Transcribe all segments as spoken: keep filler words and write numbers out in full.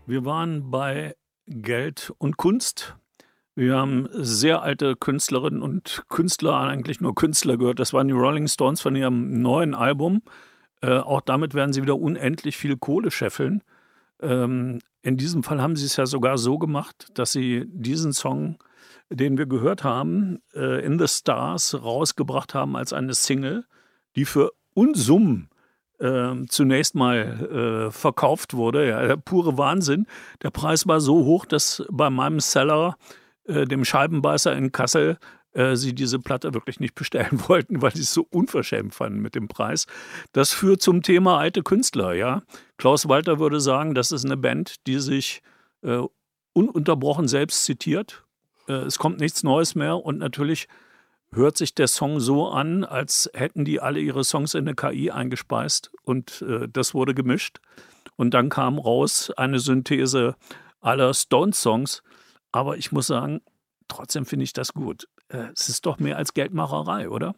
Wir waren bei Geld und Kunst. Wir haben sehr alte Künstlerinnen und Künstler, eigentlich nur Künstler gehört. Das waren die Rolling Stones von ihrem neuen Album. Äh, auch damit werden sie wieder unendlich viel Kohle scheffeln. Ähm, in diesem Fall haben sie es ja sogar so gemacht, dass sie diesen Song, den wir gehört haben, äh, In the Stars rausgebracht haben als eine Single, die für Unsummen äh, zunächst mal äh, verkauft wurde. Ja, der pure Wahnsinn. Der Preis war so hoch, dass bei meinem Seller, äh, dem Scheibenbeißer in Kassel, äh, sie diese Platte wirklich nicht bestellen wollten, weil sie es so unverschämt fanden mit dem Preis. Das führt zum Thema alte Künstler. Ja, Klaus Walter würde sagen, das ist eine Band, die sich äh, ununterbrochen selbst zitiert. Äh, es kommt nichts Neues mehr und natürlich hört sich der Song so an, als hätten die alle ihre Songs in eine K I eingespeist und äh, das wurde gemischt. Und dann kam raus eine Synthese aller Stones-Songs. Aber ich muss sagen, trotzdem finde ich das gut. Äh, es ist doch mehr als Geldmacherei, oder?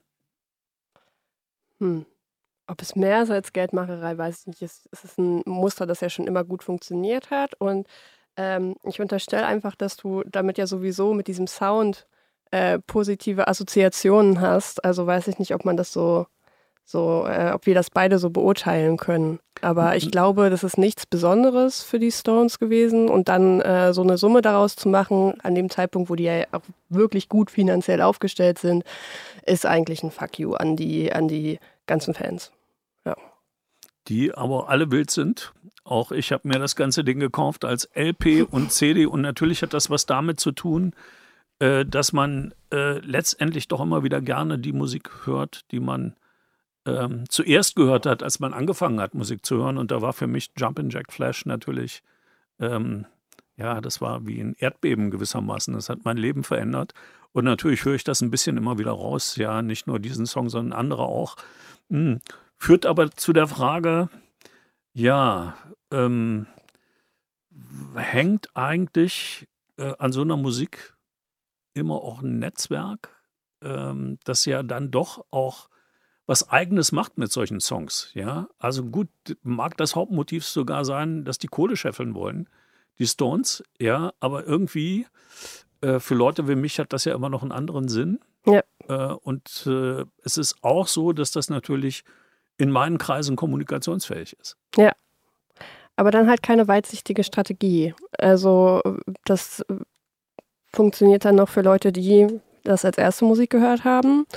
Hm. Ob es mehr ist als Geldmacherei, weiß ich nicht. Es, es ist ein Muster, das ja schon immer gut funktioniert hat. Und ähm, ich unterstelle einfach, dass du damit ja sowieso mit diesem Sound äh, positive Assoziationen hast. Also weiß ich nicht, ob man das so, so äh, ob wir das beide so beurteilen können. Aber ich glaube, das ist nichts Besonderes für die Stones gewesen. Und dann äh, so eine Summe daraus zu machen, an dem Zeitpunkt, wo die ja auch wirklich gut finanziell aufgestellt sind, ist eigentlich ein Fuck you an die, an die ganzen Fans. Ja. Die aber alle wild sind. Auch ich habe mir das ganze Ding gekauft als L P und C D. Und natürlich hat das was damit zu tun, äh, dass man äh, letztendlich doch immer wieder gerne die Musik hört, die man ähm, zuerst gehört hat, als man angefangen hat, Musik zu hören. Und da war für mich Jumpin' Jack Flash natürlich, ähm, ja, das war wie ein Erdbeben gewissermaßen. Das hat mein Leben verändert. Und natürlich höre ich das ein bisschen immer wieder raus. Ja, nicht nur diesen Song, sondern andere auch. Hm. Führt aber zu der Frage, ja, ähm, hängt eigentlich äh, an so einer Musik immer auch ein Netzwerk, ähm, das ja dann doch auch was Eigenes macht mit solchen Songs, ja? Also gut, mag das Hauptmotiv sogar sein, dass die Kohle scheffeln wollen, die Stones, ja, aber irgendwie äh, für Leute wie mich hat das ja immer noch einen anderen Sinn. Ja. Äh, und äh, es ist auch so, dass das natürlich in meinen Kreisen kommunikationsfähig ist. Ja, aber dann halt keine weitsichtige Strategie. Also das funktioniert dann noch für Leute, die das als erste Musik gehört haben.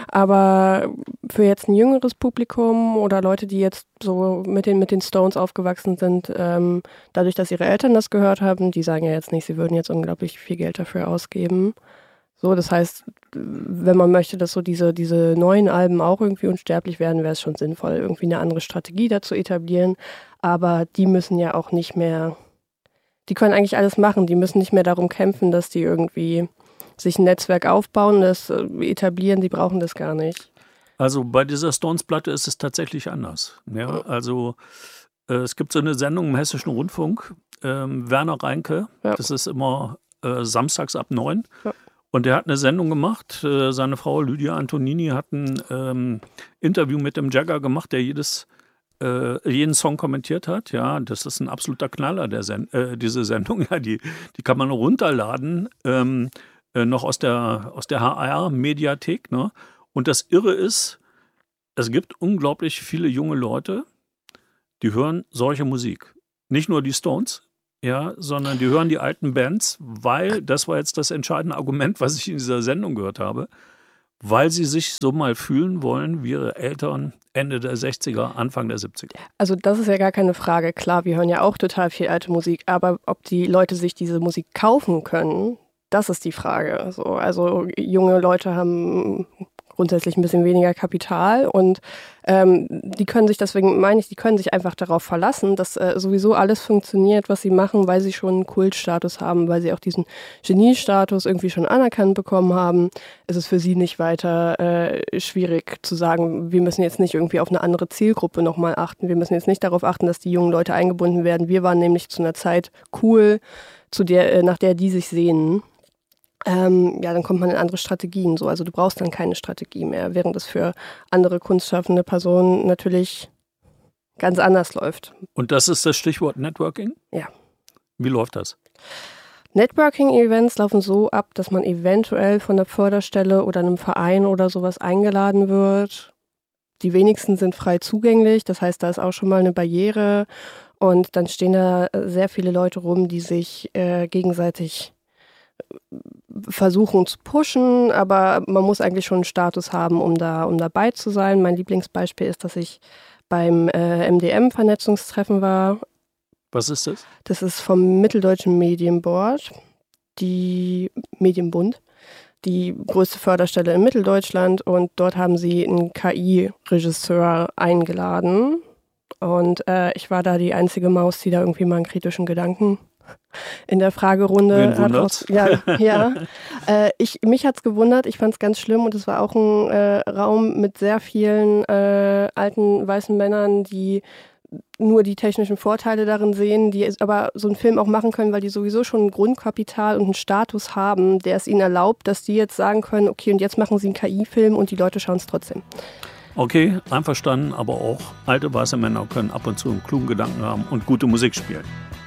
Aber für jetzt ein jüngeres Publikum oder Leute, die jetzt so mit den, mit den Stones aufgewachsen sind, ähm, dadurch, dass ihre Eltern das gehört haben, die sagen ja jetzt nicht, sie würden jetzt unglaublich viel Geld dafür ausgeben. So, das heißt, wenn man möchte, dass so diese, diese neuen Alben auch irgendwie unsterblich werden, wäre es schon sinnvoll, irgendwie eine andere Strategie dazu etablieren. Aber die müssen ja auch nicht mehr, die können eigentlich alles machen. Die müssen nicht mehr darum kämpfen, dass die irgendwie sich ein Netzwerk aufbauen, das etablieren, die brauchen das gar nicht. Also bei dieser Stones-Platte ist es tatsächlich anders. Ja, also äh, es gibt so eine Sendung im Hessischen Rundfunk, ähm, Werner Reinke, Ja. das ist immer äh, samstags ab neun. Ja. Und der hat eine Sendung gemacht, äh, seine Frau Lydia Antonini hat ein ähm, Interview mit dem Jagger gemacht, der jedes, äh, jeden Song kommentiert hat. Ja, das ist ein absoluter Knaller, der Sen äh, diese Sendung. Ja, die, die kann man runterladen, ähm, äh, noch aus der, aus der H R-Mediathek. Ne? Und das Irre ist, es gibt unglaublich viele junge Leute, die hören solche Musik. Nicht nur die Stones, ja, sondern die hören die alten Bands, weil, das war jetzt das entscheidende Argument, was ich in dieser Sendung gehört habe, weil sie sich so mal fühlen wollen wie ihre Eltern Ende der sechziger, Anfang der siebziger. Also das ist ja gar keine Frage. Klar, wir hören ja auch total viel alte Musik, aber ob die Leute sich diese Musik kaufen können, das ist die Frage. So, also junge Leute haben grundsätzlich ein bisschen weniger Kapital und ähm, die können sich, deswegen meine ich, die können sich einfach darauf verlassen, dass äh, sowieso alles funktioniert, was sie machen, weil sie schon einen Kultstatus haben, weil sie auch diesen Geniestatus irgendwie schon anerkannt bekommen haben. Es ist für sie nicht weiter äh, schwierig zu sagen, wir müssen jetzt nicht irgendwie auf eine andere Zielgruppe nochmal achten, wir müssen jetzt nicht darauf achten, dass die jungen Leute eingebunden werden. Wir waren nämlich zu einer Zeit cool, zu der, äh, nach der die sich sehnen. Ähm, ja, dann kommt man in andere Strategien. So. Also du brauchst dann keine Strategie mehr, während es für andere kunstschaffende Personen natürlich ganz anders läuft. Und das ist das Stichwort Networking? Ja. Wie läuft das? Networking-Events laufen so ab, dass man eventuell von der Förderstelle oder einem Verein oder sowas eingeladen wird. Die wenigsten sind frei zugänglich, das heißt, da ist auch schon mal eine Barriere. Und dann stehen da sehr viele Leute rum, die sich äh, gegenseitig versuchen zu pushen, aber man muss eigentlich schon einen Status haben, um da um dabei zu sein. Mein Lieblingsbeispiel ist, dass ich beim äh, M D M-Vernetzungstreffen war. Was ist das? Das ist vom Mitteldeutschen Medienboard, die Medienbund, die größte Förderstelle in Mitteldeutschland, und dort haben sie einen K I-Regisseur eingeladen. Und äh, ich war da die einzige Maus, die da irgendwie mal einen kritischen Gedanken in der Fragerunde hat. Raus, ja, ja. Äh, ich, mich hat es gewundert, ich fand es ganz schlimm, und es war auch ein äh, Raum mit sehr vielen äh, alten weißen Männern, die nur die technischen Vorteile darin sehen, die aber so einen Film auch machen können, weil die sowieso schon ein Grundkapital und einen Status haben, der es ihnen erlaubt, dass die jetzt sagen können, okay, und jetzt machen sie einen K I-Film und die Leute schauen es trotzdem. Okay, einverstanden, aber auch alte weiße Männer können ab und zu einen klugen Gedanken haben und gute Musik spielen.